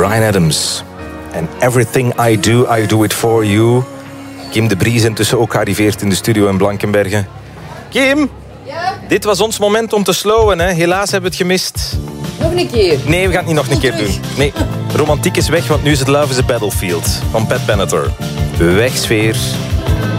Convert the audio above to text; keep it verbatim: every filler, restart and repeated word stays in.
Bryan Adams. En Everything I Do, I Do It For You. Kim de Brie is intussen ook gearriveerd in de studio in Blankenberge. Kim, Ja? dit was ons moment om te slowen. Hè? Helaas hebben we het gemist. Nog een keer. Nee, we gaan het niet nog een keer doen. Nee, romantiek is weg, want nu is het Love is a Battlefield van Pat Benatar. Weg, sfeer.